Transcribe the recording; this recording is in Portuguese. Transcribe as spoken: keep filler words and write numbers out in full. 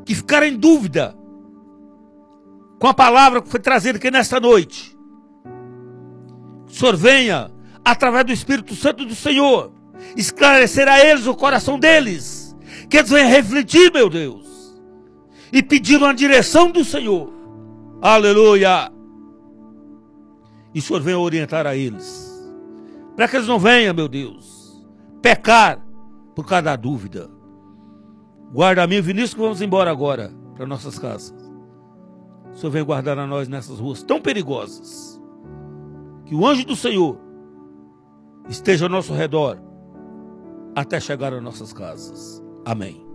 que ficaram em dúvida com a palavra que foi trazida aqui nesta noite. Que o Senhor venha, através do Espírito Santo do Senhor, esclarecer a eles o coração deles, que eles venham refletir, meu Deus, e pedir uma direção do Senhor. Aleluia! E o Senhor venha orientar a eles, para que eles não venham, meu Deus, pecar por causa da dúvida. Guarda a mim, Vinícius, que vamos embora agora para nossas casas. O Senhor venha guardar a nós nessas ruas tão perigosas. Que o anjo do Senhor esteja ao nosso redor até chegar às nossas casas. Amém.